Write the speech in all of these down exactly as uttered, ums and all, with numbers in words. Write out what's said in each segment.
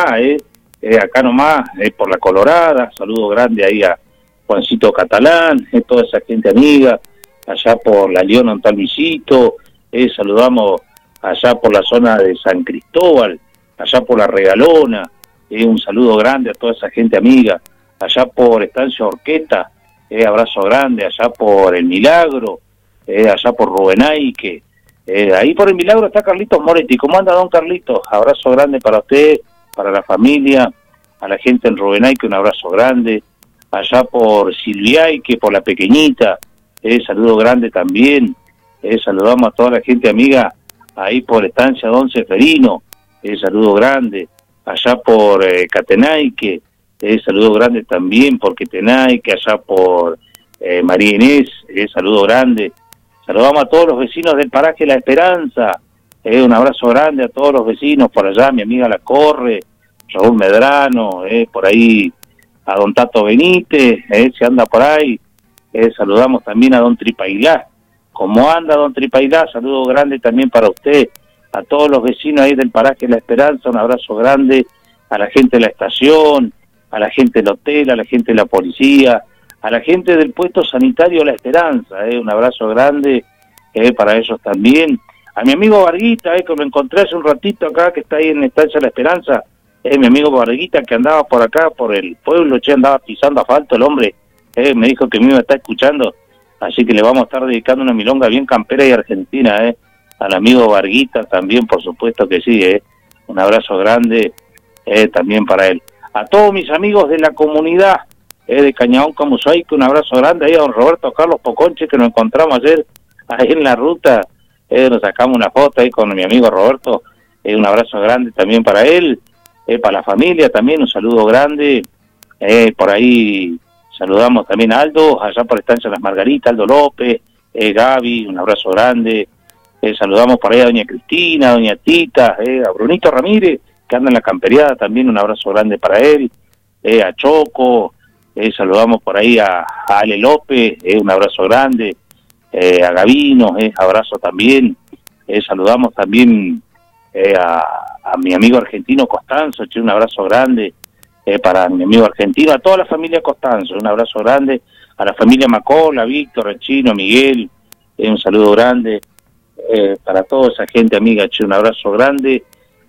eh, eh, acá nomás, eh, por la Colorada, saludo grande ahí a Juancito Catalán, eh, toda esa gente amiga, allá por la León Ontalvicito, eh, saludamos allá por la zona de San Cristóbal, allá por la Regalona, eh, un saludo grande a toda esa gente amiga, allá por Estancia Orqueta, eh, abrazo grande, allá por El Milagro, eh, allá por Rubenaique, eh, ahí por El Milagro está Carlitos Moretti. ¿Cómo anda, don Carlitos? Abrazo grande para usted, para la familia, a la gente en Rubenaique, un abrazo grande, allá por Silviaique, por La Pequeñita, eh, saludo grande también, eh, saludamos a toda la gente amiga, ahí por Estancia Don Seferino, eh, saludo grande, allá por eh, Catenaique, eh, saludo grande también por Quetenaique, allá por eh, María Inés, eh, saludo grande, saludamos a todos los vecinos del paraje La Esperanza, eh, un abrazo grande a todos los vecinos por allá, mi amiga La Corre, Raúl Medrano, eh, por ahí a don Tato Benítez, eh, se anda por ahí, eh, saludamos también a don Tripailá. ¿Cómo anda, don Tripailá? Saludo grande también para usted, a todos los vecinos ahí del paraje La Esperanza, un abrazo grande a la gente de la estación, a la gente del hotel, a la gente de la policía, a la gente del puesto sanitario La Esperanza, eh, un abrazo grande eh, para ellos también. A mi amigo Varguita, eh, que lo encontré hace un ratito acá, que está ahí en la estancia La Esperanza, eh, mi amigo Varguita, que andaba por acá, por el pueblo, che, andaba pisando asfalto el hombre, eh, me dijo que me iba a estar escuchando, así que le vamos a estar dedicando una milonga bien campera y argentina, eh, al amigo Varguita también, por supuesto que sí, eh, un abrazo grande eh, también para él. A todos mis amigos de la comunidad eh, de Cañadón Camusaique, un abrazo grande ahí a don Roberto Carlos Poconche, que nos encontramos ayer ahí en la ruta, eh, nos sacamos una foto ahí con mi amigo Roberto, eh, un abrazo grande también para él, eh, para la familia también, un saludo grande, eh, por ahí saludamos también a Aldo, allá por Estancia Las Margaritas, Aldo López, eh, Gaby, un abrazo grande, eh, saludamos por ahí a doña Cristina, a doña Tita, eh, a Brunito Ramírez, que anda en la camperiada también, un abrazo grande para él, eh, a Choco, eh, saludamos por ahí a, a Ale López, eh, un abrazo grande, eh, a Gavino, eh, abrazo también, eh, saludamos también eh, a, a mi amigo argentino Costanzo, che, un abrazo grande eh, para mi amigo argentino, a toda la familia Costanzo, un abrazo grande, a la familia Macola, Víctor, el Chino, Miguel, eh, un saludo grande eh, para toda esa gente amiga, che, un abrazo grande,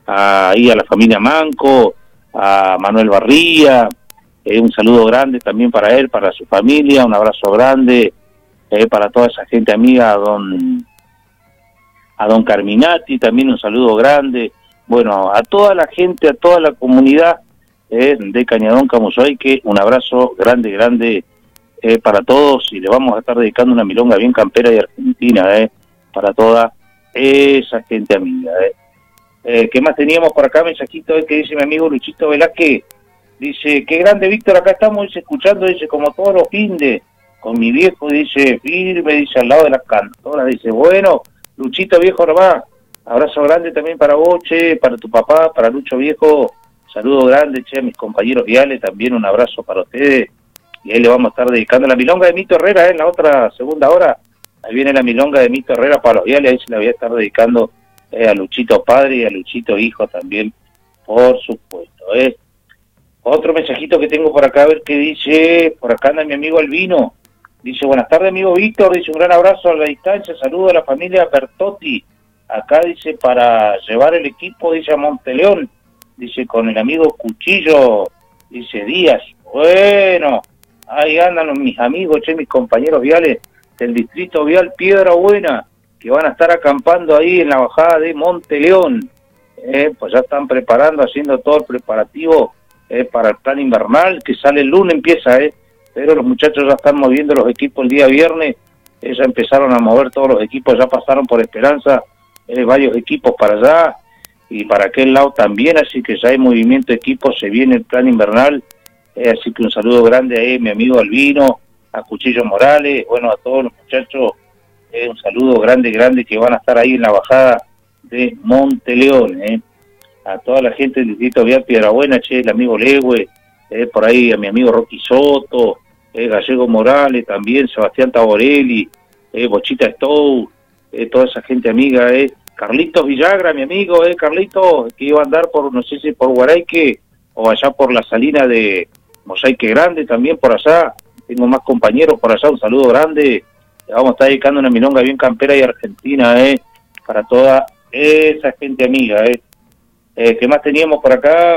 ahí a la familia Manco, a Manuel Barría, eh, un saludo grande también para él, para su familia, un abrazo grande eh, para toda esa gente amiga, a don a don Carminati también un saludo grande, bueno, a toda la gente, a toda la comunidad eh, de Cañadón Camusaique, un abrazo grande, grande eh, para todos, y le vamos a estar dedicando una milonga bien campera y argentina, eh, para toda esa gente amiga, eh. Eh, ¿Qué más teníamos por acá? Mensajito eh, que dice mi amigo Luchito Velázquez, dice, qué grande Víctor, acá estamos, dice, escuchando, dice, como todos los findes, con mi viejo, dice, firme, dice, al lado de las cantoras, dice, bueno, Luchito viejo nomás, abrazo grande también para vos, che, para tu papá, para Lucho viejo, saludo grande, che, a mis compañeros viales, también un abrazo para ustedes, y ahí le vamos a estar dedicando la milonga de Mito Herrera, eh, en la otra segunda hora, ahí viene la milonga de Mito Herrera para los viales, ahí se la voy a estar dedicando Eh, a Luchito padre y a Luchito hijo también, por supuesto. Eh. Otro mensajito que tengo por acá, a ver qué dice, por acá anda mi amigo Albino, dice, buenas tardes amigo Víctor, dice, un gran abrazo a la distancia, saludo a la familia Bertotti, acá dice, para llevar el equipo, dice, a Monteleón, dice, con el amigo Cuchillo, dice, Díaz, bueno, ahí andan los, mis amigos, che, mis compañeros viales del distrito vial Piedra Buena, que van a estar acampando ahí en la bajada de Monteleón, eh, pues ya están preparando, haciendo todo el preparativo eh, para el plan invernal, que sale el lunes, empieza, eh, pero los muchachos ya están moviendo los equipos el día viernes, eh, ya empezaron a mover todos los equipos, ya pasaron por Esperanza, eh, varios equipos para allá, y para aquel lado también, así que ya hay movimiento de equipos, se viene el plan invernal, eh, así que un saludo grande a eh, mi amigo Albino, a Cuchillo Morales, bueno, a todos los muchachos, Eh, un saludo grande, grande, que van a estar ahí en la bajada de Monteleón, eh. A toda la gente del distrito vial Piedrabuena, che, el amigo Legue, eh, por ahí a mi amigo Rocky Soto, eh, Gallego Morales también, Sebastián Taborelli, eh, Bochita Stow, eh, toda esa gente amiga, eh, Carlitos Villagra, mi amigo, eh, Carlitos, que iba a andar por, no sé si por Guaraique o allá por la salina de Mosaique Grande, también por allá. Tengo más compañeros por allá, un saludo grande. Le vamos a estar dedicando una milonga bien campera y argentina, eh, para toda esa gente amiga, eh. eh ¿Qué más teníamos por acá?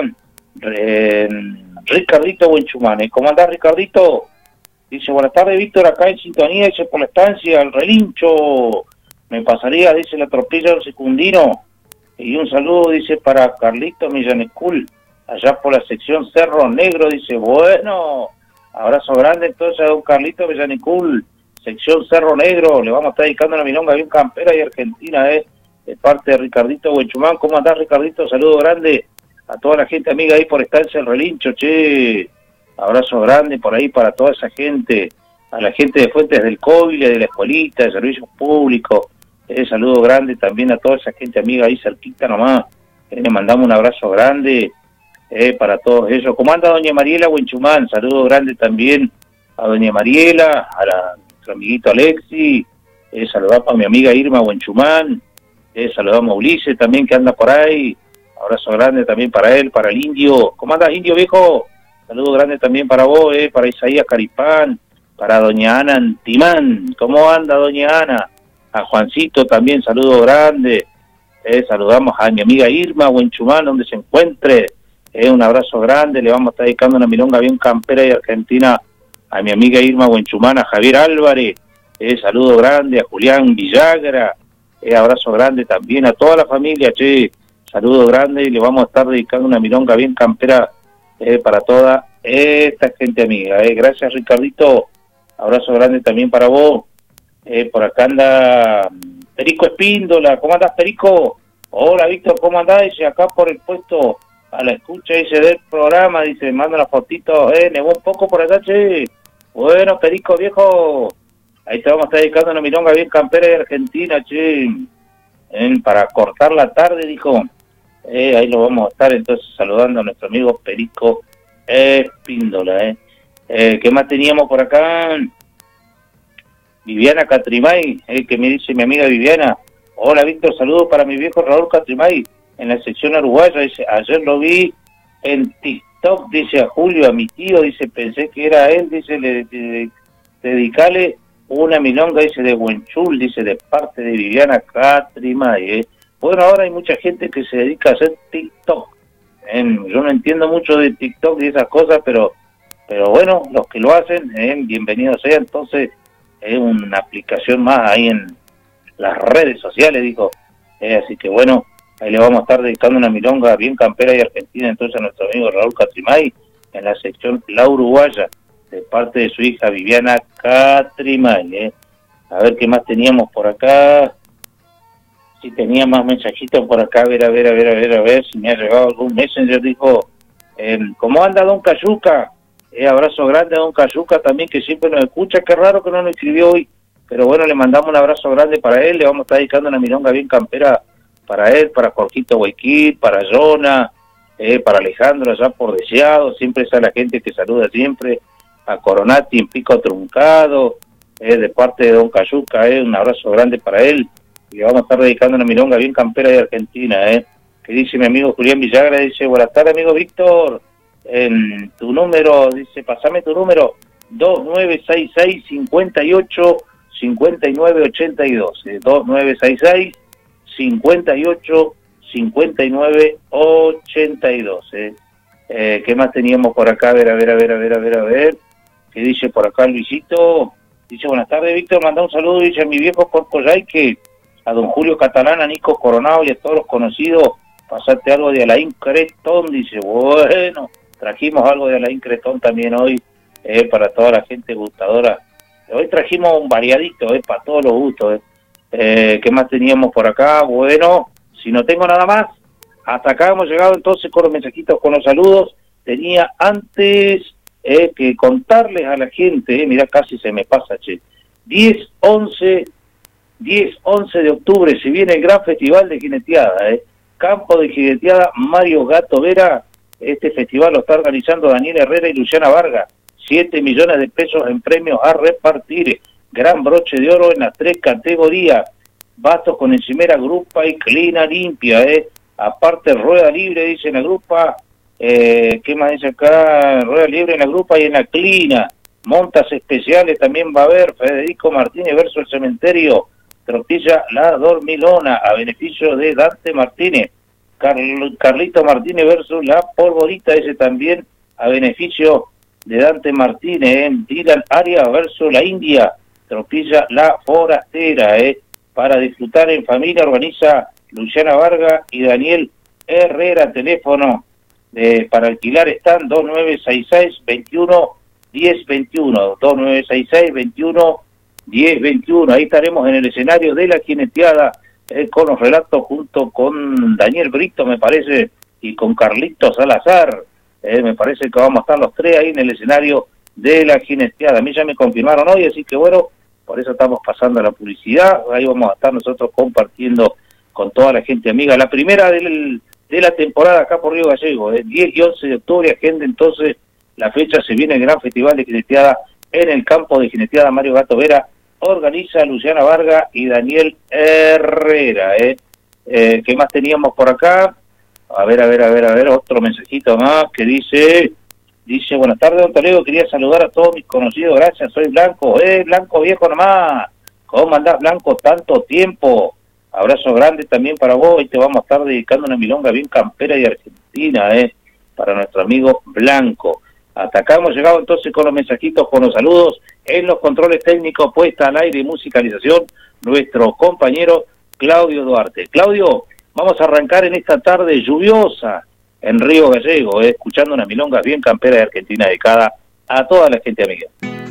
Eh, Ricardito Buenchumán, ¿eh? ¿Cómo andás, Ricardito? Dice, buenas tardes, Víctor, acá en sintonía, dice, por la estancia, el relincho, me pasaría, dice, la tropilla del secundino, y un saludo, dice, para Carlito Millanescul, allá por la sección Cerro Negro, dice, bueno, abrazo grande entonces a don Carlito Millanescul, sección Cerro Negro, le vamos a estar dedicando una milonga bien campera y argentina, eh, de parte de Ricardito Buenchumán. ¿Cómo andás, Ricardito? Saludo grande a toda la gente amiga ahí por estancia el relincho, che. Abrazo grande por ahí para toda esa gente, a la gente de Fuentes del Cóbile, de la escuelita, de servicios públicos. Eh, saludo grande también a toda esa gente amiga ahí cerquita nomás. Eh, le mandamos un abrazo grande eh, para todos ellos. ¿Cómo anda doña Mariela Buenchumán? Saludo grande también a doña Mariela, a, la, a nuestro amiguito Alexi. Eh, saludamos a mi amiga Irma Buenchumán. Eh, saludamos a Ulises también que anda por ahí. Abrazo grande también para él, para el Indio. ¿Cómo andas, Indio viejo? Saludo grande también para vos, eh, para Isaías Caripán, para doña Ana Antimán. ¿Cómo anda doña Ana? A Juancito también, saludo grande. Eh, saludamos a mi amiga Irma Buenchumán, donde se encuentre. Eh, un abrazo grande, le vamos a estar dedicando una milonga bien campera y argentina a mi amiga Irma Buenchumán, a Javier Álvarez. Eh, saludo grande a Julián Villagra. Eh, abrazo grande también a toda la familia, che. Saludo grande y le vamos a estar dedicando una milonga bien campera Eh, para toda esta gente amiga. Eh. Gracias, Ricardito. Abrazo grande también para vos. Eh, por acá anda Perico Espíndola. ¿Cómo andás, Perico? Hola, Víctor, ¿cómo andás? Dice, acá por el puesto a la escucha, dice, del programa, dice, manda una fotito. Eh, nevó un poco por acá, che. Bueno, Perico, viejo. Ahí te vamos a estar dedicando una milonga bien campera de Argentina, che. Eh, para cortar la tarde, dijo. Eh, ahí lo vamos a estar entonces saludando a nuestro amigo Perico Espíndola. Eh. Eh, ¿Qué más teníamos por acá? Viviana Catrimay, eh, que me dice mi amiga Viviana. Hola, Víctor, saludos para mi viejo Raúl Catrimay en la sección uruguaya. Dice, ayer lo vi en TikTok, dice a Julio, a mi tío, dice, pensé que era él, dice, le, le, le dedicale una milonga, dice, de Buenchul, dice, de parte de Viviana Catrimay, eh. Bueno, ahora hay mucha gente que se dedica a hacer TikTok. Eh, yo no entiendo mucho de TikTok y esas cosas, pero pero bueno, los que lo hacen, eh, bienvenidos sea. Entonces, es eh, una aplicación más ahí en las redes sociales, dijo. Eh, así que bueno, ahí le vamos a estar dedicando una milonga bien campera y argentina, entonces a nuestro amigo Raúl Catrimay, en la sección La Uruguaya, de parte de su hija Viviana Catrimay. Eh. A ver qué más teníamos por acá. Si tenía más mensajitos por acá, a ver, a ver, a ver, a ver, a ver, si me ha llegado algún messenger, dijo, eh, ¿cómo anda don Cayuca? Eh, abrazo grande a don Cayuca también, que siempre nos escucha, qué raro que no nos escribió hoy, pero bueno, le mandamos un abrazo grande para él, le vamos a estar dedicando una milonga bien campera para él, para Jorgito Huayquit, para Jonah, eh, para Alejandro allá por Deseado, siempre está la gente que saluda siempre, a Coronati en Pico Truncado, eh, de parte de don Cayuca, eh, un abrazo grande para él. Y vamos a estar dedicando una milonga bien campera de Argentina, ¿eh? Que dice mi amigo Julián Villagra, dice, buenas tardes, amigo Víctor, en tu número, dice, pasame tu número, dos nueve seis seis, cinco ocho, cinco nueve ocho dos, eh, dos nueve seis seis, cinco ocho, cinco nueve ocho dos, eh. Eh, ¿Qué más teníamos por acá? A ver, a ver, a ver, a ver, a ver, a ver, ¿qué dice por acá Luisito? Dice, buenas tardes, Víctor, manda un saludo, dice a mi viejo Porco Yaique, a don Julio Catalán, a Nico Coronado y a todos los conocidos, pasate algo de Alain Cretón, dice, bueno, trajimos algo de Alain Cretón también hoy, eh, para toda la gente gustadora, hoy trajimos un variadito, eh, para todos los gustos, eh. Eh, ¿qué más teníamos por acá? Bueno, si no tengo nada más, hasta acá hemos llegado entonces con los mensajitos, con los saludos, tenía antes eh, que contarles a la gente, eh, mirá, casi se me pasa, che, diez, once de octubre se viene el gran festival de jineteada, eh. Campo de jineteada Mario Gato Vera. Este festival lo está organizando Daniel Herrera y Luciana Vargas. siete millones de pesos en premios a repartir. Gran broche de oro en las tres categorías. Bastos con encimera, grupa y clina limpia, eh. Aparte, rueda libre, dice en la grupa. Eh, ¿Qué más dice acá? Rueda libre en la grupa y en la clina. Montas especiales también va a haber. Federico Martínez versus el cementerio. Tropilla La Dormilona a beneficio de Dante Martínez. Carl, Carlito Martínez versus La Polvorita, ese también a beneficio de Dante Martínez. Eh. Dylan Arias versus La India. Tropilla La Forastera. Eh. Para disfrutar en familia organiza Luciana Vargas y Daniel Herrera. Teléfono de, para alquilar están dos nueve seis seis, veintiuno diez veintiuno, dos nueve seis seis, veintiuno diez veintiuno. Ahí estaremos en el escenario de la jineteada eh, con los relatos junto con Daniel Brito, me parece, y con Carlito Salazar. Eh, me parece que vamos a estar los tres ahí en el escenario de la jineteada. A mí ya me confirmaron hoy, así que bueno, por eso estamos pasando a la publicidad. Ahí vamos a estar nosotros compartiendo con toda la gente amiga. La primera del, de la temporada acá por Río Gallego, el diez y once de octubre, agenda entonces la fecha, se viene el gran festival de jineteada en el campo de jineteada Mario Gato Vera. Organiza Luciana Vargas y Daniel Herrera. ¿eh? Eh, ¿Qué más teníamos por acá? A ver, a ver, a ver, a ver, otro mensajito más que dice... Dice, buenas tardes, don Toledo, quería saludar a todos mis conocidos, gracias, soy Blanco. Eh, Blanco viejo nomás, ¿cómo andás, Blanco? Tanto tiempo. Abrazo grande también para vos, y te vamos a estar dedicando una milonga bien campera y argentina, eh, para nuestro amigo Blanco. Hasta acá hemos llegado entonces con los mensajitos, con los saludos, en los controles técnicos, puesta al aire y musicalización, nuestro compañero Claudio Duarte. Claudio, vamos a arrancar en esta tarde lluviosa, en Río Gallego, eh, escuchando una milonga bien campera de Argentina dedicada a toda la gente amiga.